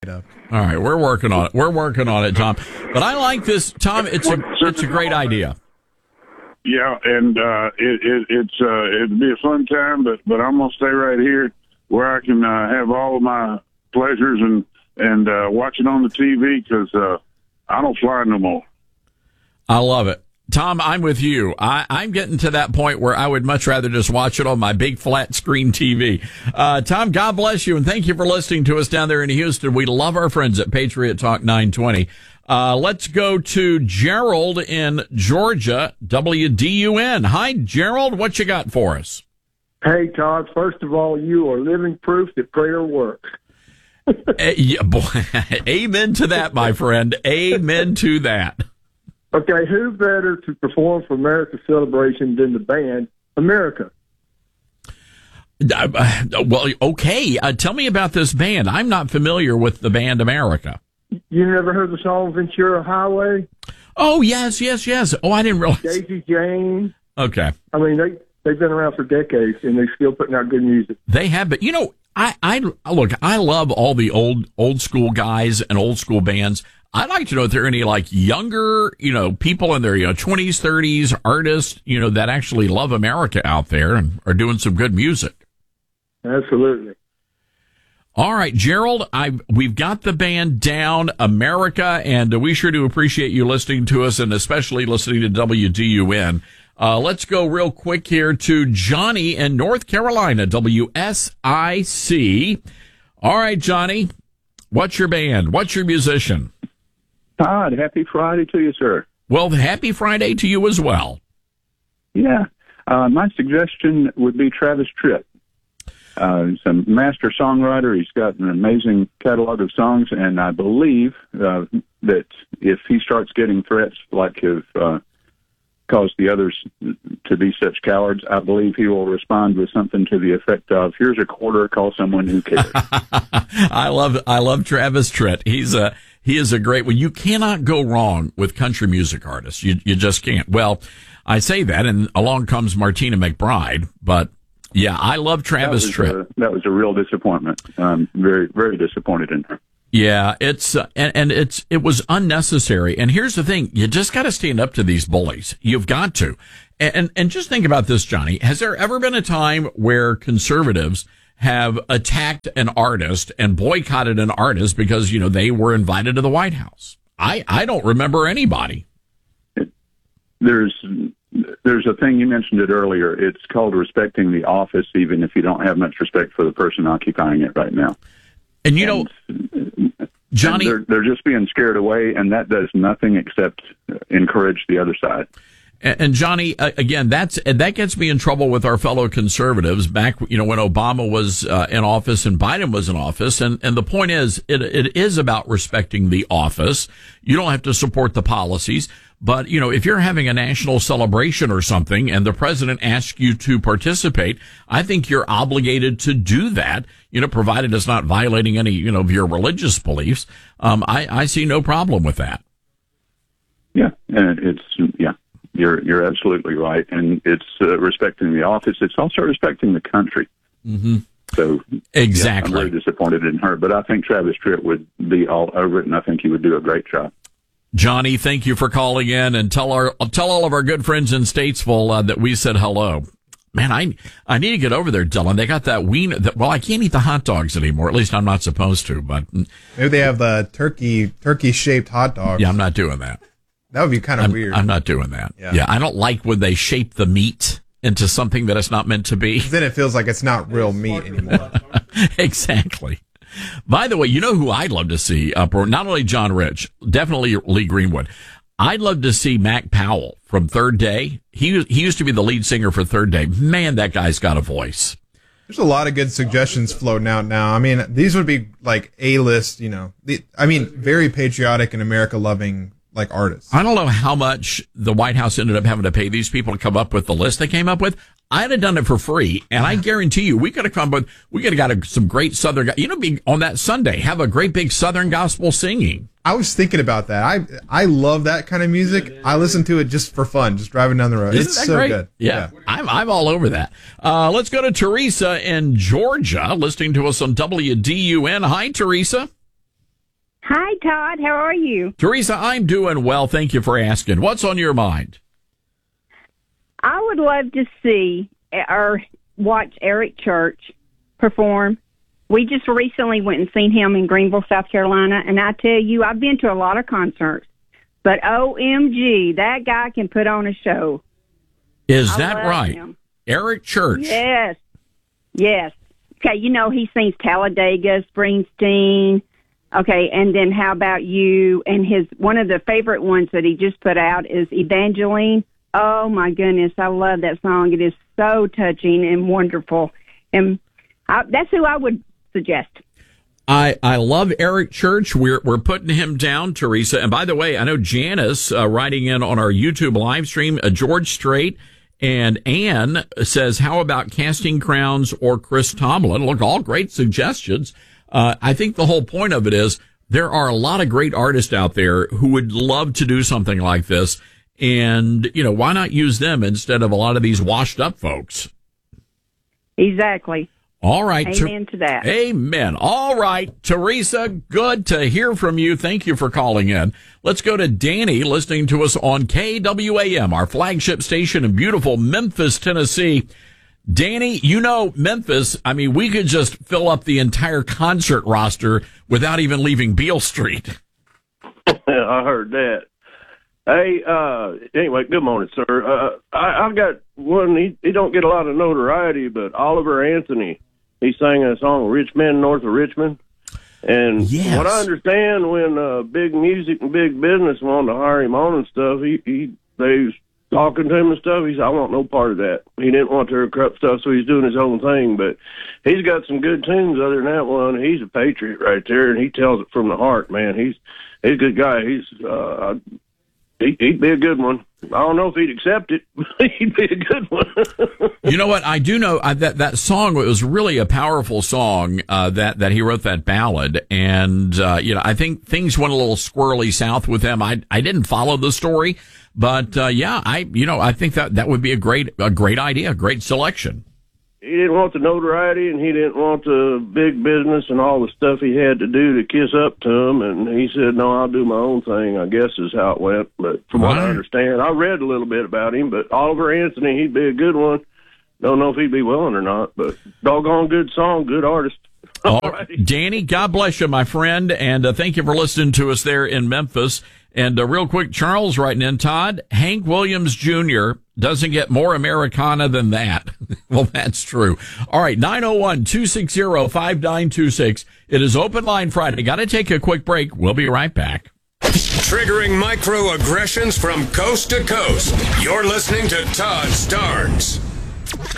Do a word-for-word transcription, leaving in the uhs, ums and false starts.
All right, we're working on it. We're working on it, Tom. But I like this, Tom. It's a it's a great idea. Yeah, and uh, it, it, it's uh, it'd be a fun time, but but I'm gonna stay right here where I can uh, have all of my pleasures and and uh, watch it on the T V because uh, I don't fly no more. I love it. Tom, I'm with you. I, I'm getting to that point where I would much rather just watch it on my big flat screen T V. Uh, Tom, God bless you, and thank you for listening to us down there in Houston. We love our friends at Patriot Talk nine twenty. Uh, let's go to Gerald in Georgia, W D U N. Hi, Gerald. What you got for us? Hey, Todd. First of all, you are living proof that prayer works. uh, yeah, boy, amen to that, my friend. Amen to that. Okay, who better to perform for America's celebration than the band America? Uh, well, okay. Uh, tell me about this band. I'm not familiar with the band America. You never heard the song Ventura Highway? Oh, yes, yes, yes. Oh, I didn't realize. Daisy Jane. Okay. I mean, they, they've been around for decades, and they're still putting out good music. They have, but, you know, I, I look, I love all the old, old school guys and old school bands. I'd like to know if there are any like younger, you know, people in their you know twenties, thirties, artists, you know, that actually love America out there and are doing some good music. Absolutely. All right, Gerald, I we've got the band down, America, and we sure do appreciate you listening to us and especially listening to W D U N. Uh, let's go real quick here to Johnny in North Carolina, W S I C. All right, Johnny, what's your band? What's your musician? Todd, happy Friday to you, sir. Well, happy Friday to you as well. Yeah. Uh, my suggestion would be Travis Tritt. Uh, he's a master songwriter. He's got an amazing catalog of songs, and I believe uh, that if he starts getting threats like have uh, caused the others to be such cowards, I believe he will respond with something to the effect of, here's a quarter, call someone who cares. I love I love Travis Tritt. He's a He is a great one. You cannot go wrong with country music artists. You you just can't. Well, I say that, and along comes Martina McBride. But yeah, I love Travis Tritt. A, that was a real disappointment. I'm very very disappointed in her. Yeah, it's uh, and, and it's it was unnecessary. And here's the thing: you just got to stand up to these bullies. You've got to. And, and and just think about this, Johnny. Has there ever been a time where conservatives have attacked an artist and boycotted an artist because, you know, they were invited to the White House? I, I don't remember anybody. There's there's a thing, you mentioned it earlier. It's called respecting the office, even if you don't have much respect for the person occupying it right now. And, you know, and, Johnny, and they're, they're just being scared away, and that does nothing except encourage the other side. And Johnny, again, that's that gets me in trouble with our fellow conservatives back, you know, when Obama was uh, in office and Biden was in office. And, and the point is, it, it is about respecting the office. You don't have to support the policies. But, you know, if you're having a national celebration or something and the president asks you to participate, I think you're obligated to do that, you know, provided it's not violating any, you know, of your religious beliefs. Um, I, I see no problem with that. Yeah, and it's, yeah. You're you're absolutely right, and it's uh, respecting the office. It's also respecting the country. Mm-hmm. So exactly, yeah, I'm very disappointed in her, but I think Travis Tritt would be all over it, and I think he would do a great job. Johnny, thank you for calling in, and tell our tell all of our good friends in Statesville uh, that we said hello. Man, I I need to get over there, Dylan. They got that wiener. That, well, I can't eat the hot dogs anymore. At least I'm not supposed to. But maybe they have the turkey turkey shaped hot dogs. Yeah, I'm not doing that. That would be kind of I'm, weird. I'm not doing that. Yeah. yeah, I don't like when they shape the meat into something that it's not meant to be. Then it feels like it's not real meat anymore. Exactly. By the way, you know who I'd love to see up, or not only John Rich, definitely Lee Greenwood. I'd love to see Mac Powell from Third Day. He he used to be the lead singer for Third Day. Man, that guy's got a voice. There's a lot of good suggestions floating out now. I mean, these would be like A-list, you know. The, I mean, very patriotic and America-loving like artists. I don't know how much the White House ended up having to pay these people to come up with the list they came up with. I'd have done it for free, and I guarantee you, we could have come with, we could have got a, some great Southern, you know, be on that Sunday, have a great big Southern gospel singing. I was thinking about that. I I love that kind of music. I listen to it just for fun, just driving down the road. Isn't it's that so great? good. Yeah, yeah, I'm I'm all over that. Uh, let's go to Teresa in Georgia, listening to us on W D U N. Hi, Teresa. Hi, Todd. How are you? Teresa, I'm doing well. Thank you for asking. What's on your mind? I would love to see or watch Eric Church perform. We just recently went and seen him in Greenville, South Carolina, and I tell you, I've been to a lot of concerts, but O M G, that guy can put on a show. Is I that love right? him. Eric Church. Yes. Yes. Okay, you know, he sings Talladega, Springsteen. Okay, and then How About You? And his one of the favorite ones that he just put out is Evangeline. Oh, my goodness, I love that song. It is so touching and wonderful. And I, that's who I would suggest. I, I love Eric Church. We're we're putting him down, Teresa. And by the way, I know Janice uh, writing in on our YouTube live stream, uh, George Strait and Ann says, how about Casting Crowns or Chris Tomlin? Look, all great suggestions. Uh, I think the whole point of it is there are a lot of great artists out there who would love to do something like this. And, you know, why not use them instead of a lot of these washed up folks? Exactly. All right. Amen to that. Amen. All right. Teresa, good to hear from you. Thank you for calling in. Let's go to Danny listening to us on K W A M, our flagship station in beautiful Memphis, Tennessee. Danny, you know, Memphis, I mean, we could just fill up the entire concert roster without even leaving Beale Street. I heard that. Hey, uh, anyway, good morning, sir. Uh, I, I've got one, he, he don't get a lot of notoriety, but Oliver Anthony, he sang a song, Rich Men North of Richmond. And yes. What I understand, when uh, big music and big business wanted to hire him on and stuff, he, he they was talking to him and stuff. He said, I want no part of that. He didn't want to corrupt stuff, so he's doing his own thing. But he's got some good tunes other than that one. He's a patriot right there, and he tells it from the heart, man. He's, he's a good guy. He's uh, he, he'd be a good one. I don't know if he'd accept it, but he'd be a good one. You know what? I do know uh, that that song was really a powerful song, uh, that, that he wrote that ballad. And, uh, you know, I think things went a little squirrely south with him. I, I didn't follow the story, but, uh, yeah, I, you know, I think that that would be a great, a great idea, a great selection. He didn't want the notoriety, and he didn't want the big business and all the stuff he had to do to kiss up to him. And he said, no, I'll do my own thing, I guess is how it went. But from what I understand, I read a little bit about him, but Oliver Anthony, he'd be a good one. Don't know if he'd be willing or not, but doggone good song, good artist. All right. Danny, God bless you, my friend, and uh, thank you for listening to us there in Memphis. And uh, real quick, Charles writing in, Todd, Hank Williams Junior doesn't get more Americana than that. Well, that's true. All right, nine oh one, two six zero, five nine two six. It is Open Line Friday. Got to take a quick break. We'll be right back. Triggering microaggressions from coast to coast. You're listening to Todd Starnes.